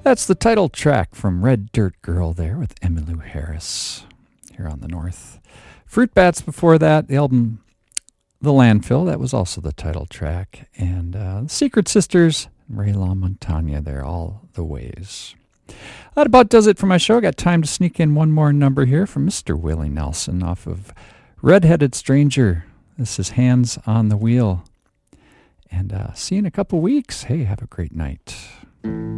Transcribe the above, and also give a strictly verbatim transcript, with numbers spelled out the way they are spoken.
That's the title track from Red Dirt Girl there with Emmylou Harris here on the North. Fruit Bats before that, the album The Landfill, that was also the title track. And uh, the Secret Sisters, Ray LaMontagne there, All the Ways. That about does it for my show. I got time to sneak in one more number here from Mister Willie Nelson off of Red-Headed Stranger. This is Hands on the Wheel. And uh, see you in a couple weeks. Hey, have a great night.